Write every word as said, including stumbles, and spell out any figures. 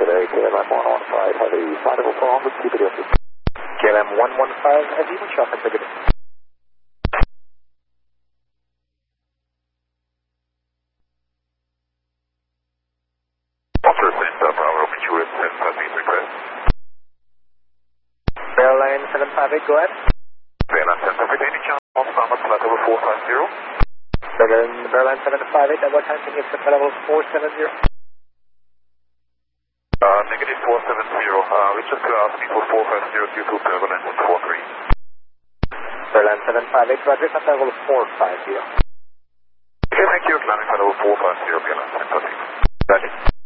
today, K L M one one five Heavy, flight level four hundred, keep it in. K L M one one five Heavy, with traffic ticket. Officer Center, Bravo, Pursuit, seven five eight, request. Airline seven five eight, go ahead. Airline seven five eight, any chance on Summit, flight level four five zero? Airline seven five eight, at what time can you accept flight level four seven zero? Uh, negative four seven zero, uh, we just got asking for four five zero due to turbulence at four three. Airline seven five eight, Roger, flight level four five zero. Okay, thank you, landing flight level four five zero, Airline seven five eight. Roger.